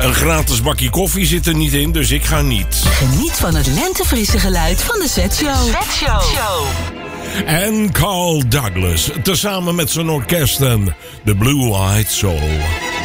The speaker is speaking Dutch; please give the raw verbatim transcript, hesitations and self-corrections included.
Een gratis bakje koffie zit er niet in, dus ik ga niet. Geniet van het lentefrisse geluid van de Zet Show. Zet Show. En Carl Douglas, tezamen met zijn orkesten, de Blue Eyed Soul.